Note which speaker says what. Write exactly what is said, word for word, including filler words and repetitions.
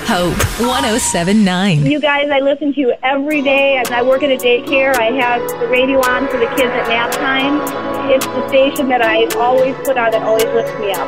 Speaker 1: Hope one oh seven point nine.
Speaker 2: You guys, I listen to you every day. As I work at a daycare, I have the radio on for the kids at nap time. It's the station that I always put on that always lifts me up.